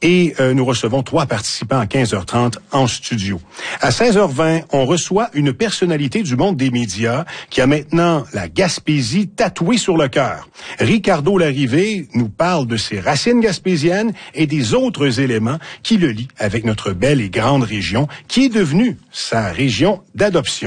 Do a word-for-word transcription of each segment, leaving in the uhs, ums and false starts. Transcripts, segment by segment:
Et euh, nous recevons trois participants à quinze heures trente en studio. À seize heures vingt, on reçoit une personnalité du monde des médias qui a maintenant la Gaspésie tatouée sur le cœur. Ricardo Larrivé nous parle de ses racines gaspésiennes et des autres éléments qui le lient avec notre belle et grande région qui est devenue sa région d'adoption.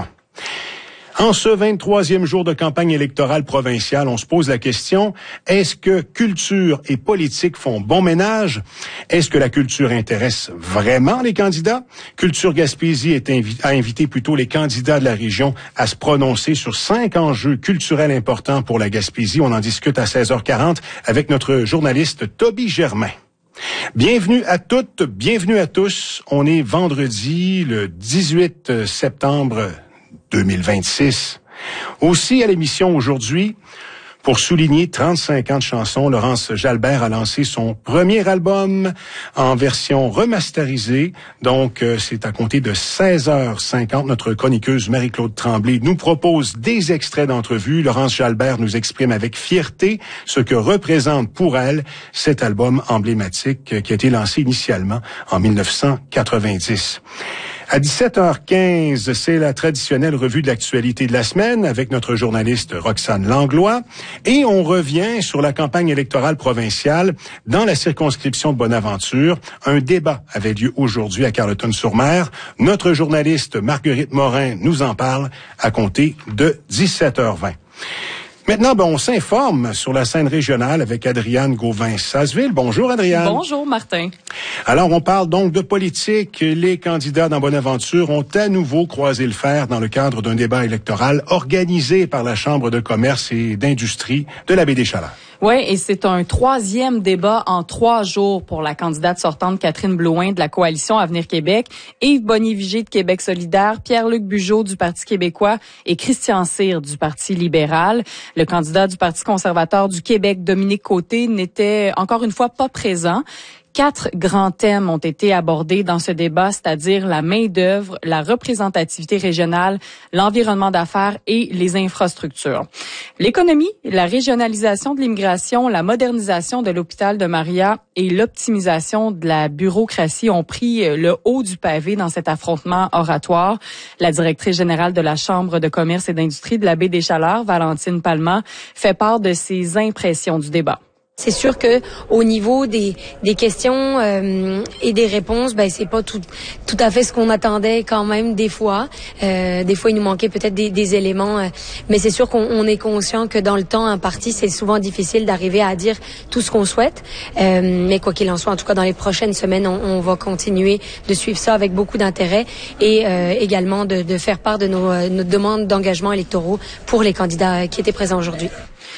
En ce vingt-troisième jour de campagne électorale provinciale, on se pose la question, est-ce que culture et politique font bon ménage? Est-ce que la culture intéresse vraiment les candidats? Culture Gaspésie est invi- a invité plutôt les candidats de la région à se prononcer sur cinq enjeux culturels importants pour la Gaspésie. On en discute à seize heures quarante avec notre journaliste Toby Germain. Bienvenue à toutes, bienvenue à tous. On est vendredi, le dix-huit septembre deux mille vingt-six. Aussi à l'émission aujourd'hui, pour souligner trente-cinq ans de chansons, Laurence Jalbert a lancé son premier album en version remasterisée. Donc, euh, c'est à compter de seize heures cinquante. Notre chroniqueuse Marie-Claude Tremblay nous propose des extraits d'entrevues. Laurence Jalbert nous exprime avec fierté ce que représente pour elle cet album emblématique qui a été lancé initialement en mille neuf cent quatre-vingt-dix. À dix-sept heures quinze, c'est la traditionnelle revue de l'actualité de la semaine avec notre journaliste Roxane Langlois. Et on revient sur la campagne électorale provinciale dans la circonscription de Bonaventure. Un débat avait lieu aujourd'hui à Carleton-sur-Mer. Notre journaliste Marguerite Morin nous en parle à compter de dix-sept heures vingt. Maintenant, ben, on s'informe sur la scène régionale avec Adriane Gauvin-Sasseville. Bonjour, Adriane. Bonjour, Martin. Alors, on parle donc de politique. Les candidats dans Bonaventure ont à nouveau croisé le fer dans le cadre d'un débat électoral organisé par la Chambre de commerce et d'industrie de la Baie-des-Chaleurs. Oui, et c'est un troisième débat en trois jours pour la candidate sortante Catherine Blouin de la Coalition Avenir Québec, Yves Bonnier-Vigé de Québec solidaire, Pierre-Luc Bugeaud du Parti québécois et Christian Cyr du Parti libéral. Le candidat du Parti conservateur du Québec, Dominique Côté, n'était encore une fois pas présent. Quatre grands thèmes ont été abordés dans ce débat, c'est-à-dire la main-d'œuvre, la représentativité régionale, l'environnement d'affaires et les infrastructures. L'économie, la régionalisation de l'immigration, la modernisation de l'hôpital de Maria et l'optimisation de la bureaucratie ont pris le haut du pavé dans cet affrontement oratoire. La directrice générale de la Chambre de commerce et d'industrie de la Baie-des-Chaleurs, Valentine Palma, fait part de ses impressions du débat. C'est sûr que au niveau des des questions euh, et des réponses, ben c'est pas tout tout à fait ce qu'on attendait quand même des fois. Euh, des fois il nous manquait peut-être des, des éléments, euh, mais c'est sûr qu'on on est conscient que dans le temps imparti, c'est souvent difficile d'arriver à dire tout ce qu'on souhaite. Euh, mais quoi qu'il en soit, en tout cas dans les prochaines semaines, on, on va continuer de suivre ça avec beaucoup d'intérêt et euh, également de, de faire part de nos, nos demandes d'engagement électoraux pour les candidats qui étaient présents aujourd'hui.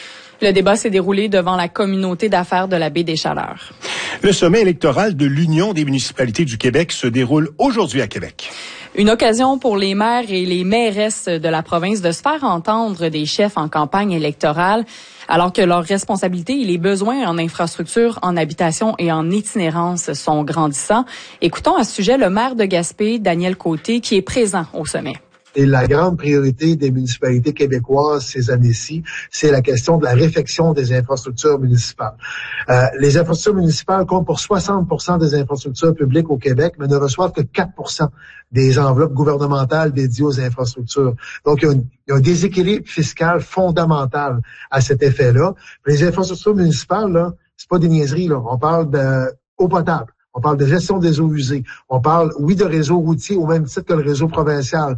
Le débat s'est déroulé devant la communauté d'affaires de la Baie-des-Chaleurs. Le sommet électoral de l'Union des municipalités du Québec se déroule aujourd'hui à Québec. Une occasion pour les maires et les mairesses de la province de se faire entendre des chefs en campagne électorale, alors que leurs responsabilités et les besoins en infrastructure, en habitation et en itinérance sont grandissants. Écoutons à ce sujet le maire de Gaspé, Daniel Côté, qui est présent au sommet. Et la grande priorité des municipalités québécoises ces années-ci, c'est la question de la réfection des infrastructures municipales. Euh, les infrastructures municipales comptent pour soixante pour cent des infrastructures publiques au Québec, mais ne reçoivent que quatre pour cent des enveloppes gouvernementales dédiées aux infrastructures. Donc, il y a, une, il y a un déséquilibre fiscal fondamental à cet effet-là. Les infrastructures municipales, là, c'est pas des niaiseries, là. On parle d'eau potable. On parle de gestion des eaux usées. On parle, oui, de réseau routier au même titre que le réseau provincial.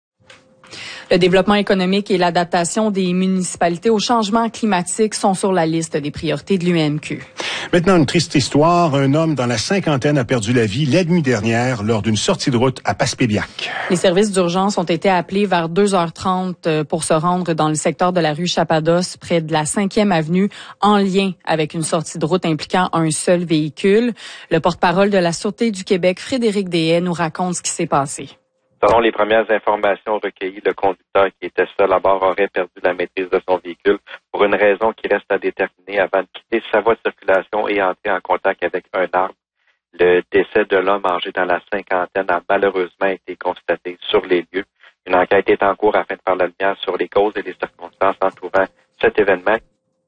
Le développement économique et l'adaptation des municipalités au changement climatique sont sur la liste des priorités de l'U M Q. Maintenant, une triste histoire. Un homme dans la cinquantaine a perdu la vie la nuit dernière lors d'une sortie de route à Passepébiac. Les services d'urgence ont été appelés vers deux heures trente pour se rendre dans le secteur de la rue Chapados, près de la cinquième avenue, en lien avec une sortie de route impliquant un seul véhicule. Le porte-parole de la Sûreté du Québec, Frédéric Deshaies, nous raconte ce qui s'est passé. Selon les premières informations recueillies, le conducteur qui était seul à bord aurait perdu la maîtrise de son véhicule pour une raison qui reste à déterminer avant de quitter sa voie de circulation et entrer en contact avec un arbre. Le décès de l'homme âgé dans la cinquantaine a malheureusement été constaté sur les lieux. Une enquête est en cours afin de faire la lumière sur les causes et les circonstances entourant cet événement.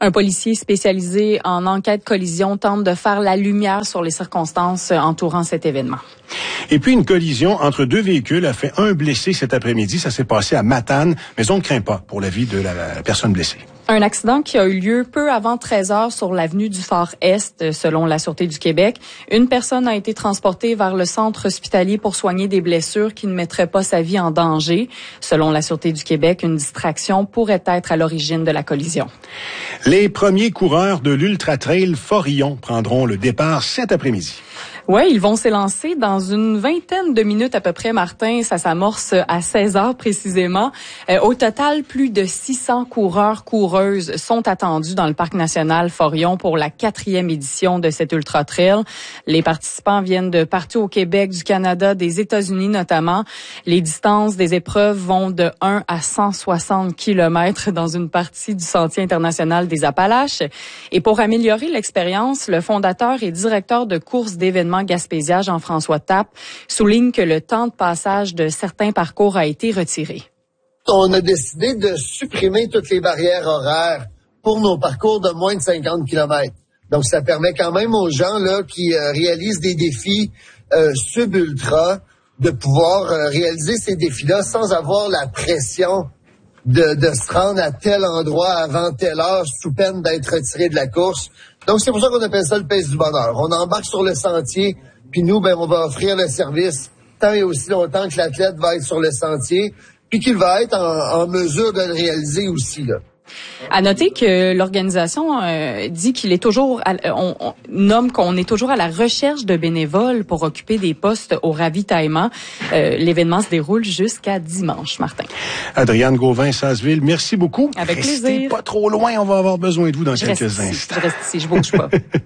Un policier spécialisé en enquête collision tente de faire la lumière sur les circonstances entourant cet événement. Et puis, une collision entre deux véhicules a fait un blessé cet après-midi. Ça s'est passé à Matane, mais on ne craint pas pour la vie de la personne blessée. Un accident qui a eu lieu peu avant treize heures sur l'avenue du Phare-Est, selon la Sûreté du Québec. Une personne a été transportée vers le centre hospitalier pour soigner des blessures qui ne mettraient pas sa vie en danger. Selon la Sûreté du Québec, une distraction pourrait être à l'origine de la collision. Les premiers coureurs de l'Ultra Trail Forillon prendront le départ cet après-midi. Ouais, ils vont s'élancer dans une vingtaine de minutes à peu près, Martin. Ça s'amorce à seize heures précisément. Euh, au total, plus de six cents coureurs, coureuses sont attendus dans le Parc national Forillon pour la quatrième édition de cet Ultra Trail. Les participants viennent de partout au Québec, du Canada, des États-Unis notamment. Les distances des épreuves vont de un à cent soixante kilomètres dans une partie du Sentier international des Appalaches. Et pour améliorer l'expérience, le fondateur et directeur de course d'événements Gaspésia, Jean-François Tappe, souligne que le temps de passage de certains parcours a été retiré. On a décidé de supprimer toutes les barrières horaires pour nos parcours de moins de cinquante kilomètres. Donc, ça permet quand même aux gens là qui euh, réalisent des défis euh, sub-ultra de pouvoir euh, réaliser ces défis-là sans avoir la pression de, de se rendre à tel endroit avant telle heure sous peine d'être retiré de la course. Donc, c'est pour ça qu'on appelle ça le pace du bonheur. On embarque sur le sentier, puis nous, ben, on va offrir le service tant et aussi longtemps que l'athlète va être sur le sentier, puis qu'il va être en, en mesure de le réaliser aussi, là. À noter que l'organisation euh, dit qu'il est toujours, à, on, on nomme qu'on est toujours à la recherche de bénévoles pour occuper des postes au ravitaillement. Euh, l'événement se déroule jusqu'à dimanche, Martin. Adriane Gauvin-Sasseville, merci beaucoup. Avec Restez plaisir. pas trop loin, on va avoir besoin de vous dans je quelques reste instants. Ici, je reste ici, je bouge pas.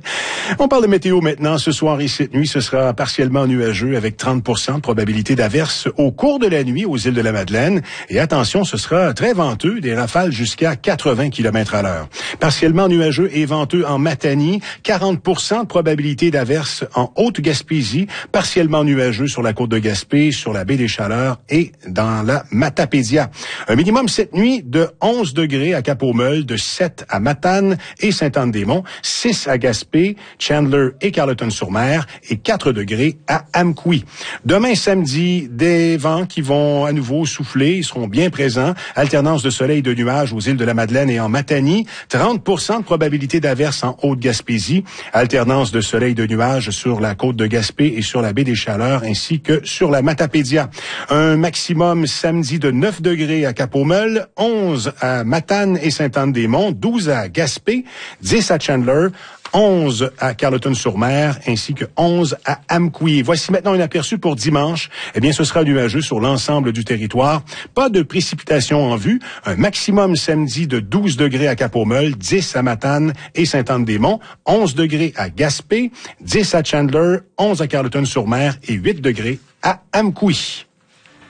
On parle de météo maintenant. Ce soir et cette nuit, ce sera partiellement nuageux avec trente pour cent de probabilité d'averse au cours de la nuit aux îles de la Madeleine. Et attention, ce sera très venteux, des rafales jusqu'à quatre-vingts kilomètres à l'heure. Partiellement nuageux et venteux en Matanie, quarante pour cent de probabilité d'averse en Haute-Gaspésie, partiellement nuageux sur la côte de Gaspé, sur la baie des Chaleurs et dans la Matapédia. Un minimum cette nuit de onze degrés à Cap-aux-Meules, de sept à Matane et Sainte-Anne-des-Monts, six à Gaspé, Chandler et Carleton-sur-Mer et quatre degrés à Amqui. Demain samedi, des vents qui vont à nouveau souffler, ils seront bien présents, alternance de soleil et de nuages aux îles de la Madeleine et en Matanie, trente pour cent de probabilité d'averse en Haute-Gaspésie, alternance de soleil et de nuages sur la côte de Gaspé et sur la baie des Chaleurs, ainsi que sur la Matapédia. Un maximum samedi de neuf degrés à Cap-aux-Meules, onze à Matane et Sainte-Anne-des-Monts, douze à Gaspé, dix à Chandler, onze à Carleton-sur-Mer, ainsi que onze à Amqui. Voici maintenant un aperçu pour dimanche. Eh bien, ce sera nuageux sur l'ensemble du territoire. Pas de précipitations en vue. Un maximum samedi de douze degrés à Cap-aux-Meules, dix à Matane et Sainte-Anne-des-Monts, onze degrés à Gaspé, dix à Chandler, onze à Carleton-sur-Mer et huit degrés à Amqui.